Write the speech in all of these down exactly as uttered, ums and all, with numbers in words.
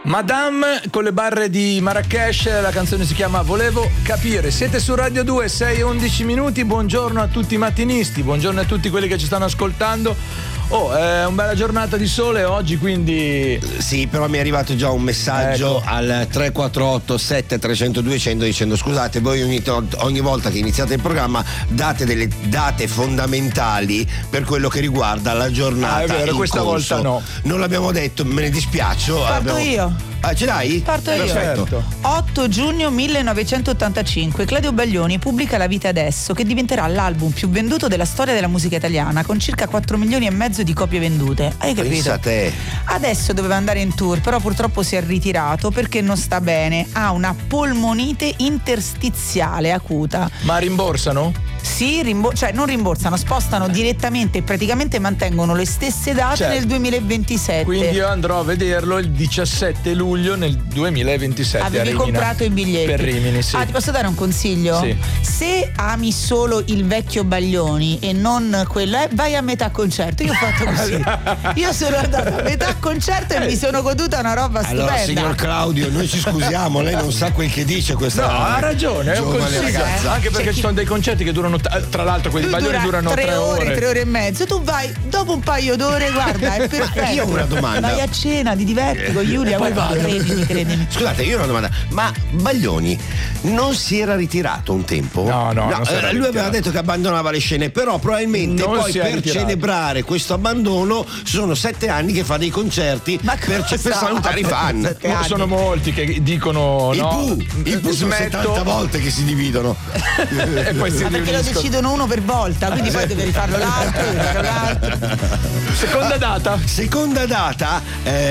Madame con le barre di Marrakesh, la canzone si chiama Volevo capire. Siete su Radio due, sei e undici minuti. Buongiorno a tutti i mattinisti, buongiorno a tutti quelli che ci stanno ascoltando. Oh, è una bella giornata di sole oggi, quindi sì, però mi è arrivato già un messaggio ecco. al tre quattro otto sette tre zero due zero zero dicendo: scusate, voi ogni, ogni volta che iniziate il programma date delle date fondamentali per quello che riguarda la giornata. Ah, è vero, in questa corso. volta no. Non l'abbiamo detto, me ne dispiaccio. Parto abbiamo... io. Ah, ce l'hai? Parto io. Perfetto. otto giugno millenovecentottantacinque, Claudio Baglioni pubblica La vita adesso, che diventerà l'album più venduto della storia della musica italiana, con circa quattro milioni e mezzo di copie vendute. Hai capito? Pensa te. Adesso doveva andare in tour, però purtroppo si è ritirato perché non sta bene. Ha una polmonite interstiziale acuta. Ma rimborsano? Sì, rimbo- cioè non rimborsano, spostano direttamente e praticamente mantengono le stesse date certo. nel duemilaventisette. Quindi io andrò a vederlo il diciassette luglio nel duemilaventisette. Avevi comprato i biglietti per Rimini, sì. Ah, ti posso dare un consiglio? Sì. Se ami solo il vecchio Baglioni e non quello, eh, vai a metà concerto. Io ho fatto così. Io sono andata a metà concerto e mi sono goduta una roba stupenda. Allora, signor Claudio, noi ci scusiamo, lei non sa quel che dice questa. No, ha ragione, è un consiglio. Ragazza. Anche perché C'è ci sono dei concerti che durano, tra l'altro quelli di Baglioni dura durano tre, tre ore, ore, tre ore e mezzo. Tu vai dopo un paio d'ore, guarda, è perfetto. Io ho una domanda. Vai a cena, ti diverti con Giulia, poi guarda, vado. credimi, credimi. Scusate, io ho una domanda, ma Baglioni non si era ritirato un tempo? No, no, non si era eh, lui ritirato. aveva detto che abbandonava le scene, però probabilmente Non poi si è per ritirato. celebrare questo abbandono sono sette anni che fa dei concerti Ma per, cosa? per salutare i fan. Sette No, anni. sono molti che dicono I no, Pooh, i Pooh sono smetto settanta volte che si dividono. e poi si Ma perché lo riuniscono. decidono uno per volta, quindi poi devi rifarlo l'altro, devi rifarlo l'altro. Seconda data. Seconda data,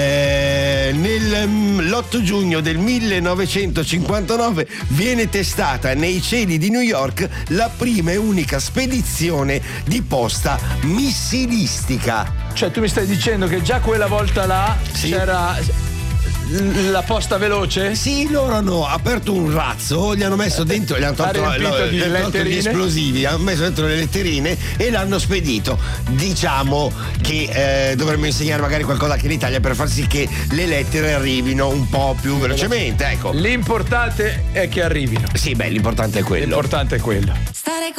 eh, nell'otto giugno del millenovecentocinquantanove viene testata nei cieli di New York la prima e unica spedizione di posta missilistica. Cioè tu mi stai dicendo che già quella volta là Sì. c'era la posta veloce? Sì, loro hanno aperto un razzo, gli hanno messo dentro, gli hanno tolto, Ha riempito lo- di gli hanno tolto gli letterine. esplosivi, hanno messo dentro le letterine e l'hanno spedito. Diciamo che eh, dovremmo insegnare magari qualcosa anche in Italia per far sì che le lettere arrivino un po' più velocemente, ecco. L'importante è che arrivino. Sì, beh, l'importante è quello. L'importante è quello. Stare